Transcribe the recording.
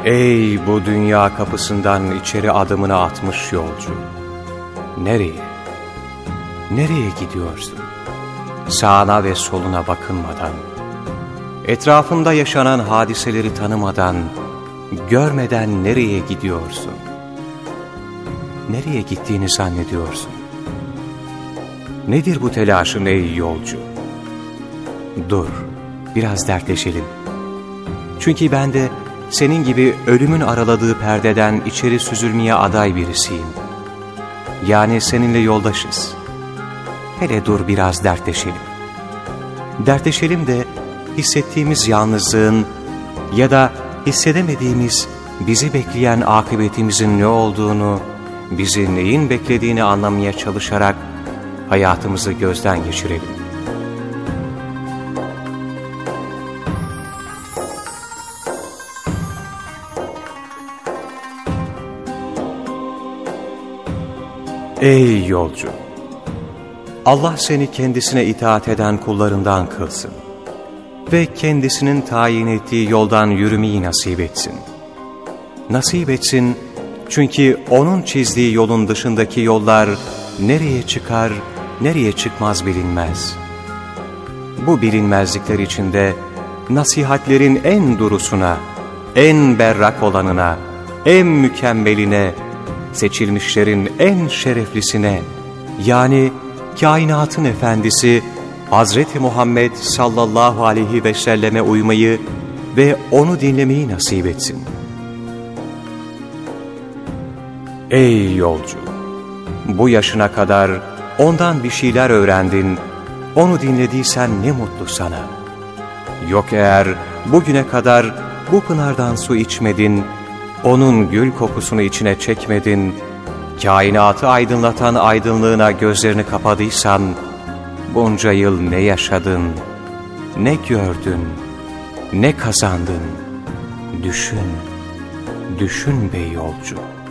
Ey bu dünya kapısından içeri adımını atmış yolcu! Nereye? Nereye gidiyorsun? Sağına ve soluna bakınmadan, etrafında yaşanan hadiseleri tanımadan, görmeden nereye gidiyorsun? Nereye gittiğini zannediyorsun? Nedir bu telaşın ey yolcu? Dur, biraz dertleşelim. Çünkü ben de senin gibi ölümün araladığı perdeden içeri süzülmeye aday birisiyim. Yani seninle yoldaşız. Hele dur biraz dertleşelim. Dertleşelim de hissettiğimiz yalnızlığın ya da hissedemediğimiz bizi bekleyen akıbetimizin ne olduğunu, bizi neyin beklediğini anlamaya çalışarak hayatımızı gözden geçirelim. Ey yolcu! Allah seni kendisine itaat eden kullarından kılsın ve kendisinin tayin ettiği yoldan yürümeyi nasip etsin. Nasip etsin çünkü O'nun çizdiği yolun dışındaki yollar nereye çıkar, nereye çıkmaz bilinmez. Bu bilinmezlikler içinde nasihatlerin en durusuna, en berrak olanına, en mükemmeline, seçilmişlerin en şereflisine, yani kainatın efendisi Hazreti Muhammed sallallahu aleyhi ve selleme uymayı ve onu dinlemeyi nasip etsin. Ey yolcu! Bu yaşına kadar ondan bir şeyler öğrendin, onu dinlediysen ne mutlu sana. Yok eğer bugüne kadar bu pınardan su içmedin, onun gül kokusunu içine çekmedin, kainatı aydınlatan aydınlığına gözlerini kapadıysan, bunca yıl ne yaşadın, ne gördün, ne kazandın? Düşün, düşün be yolcu.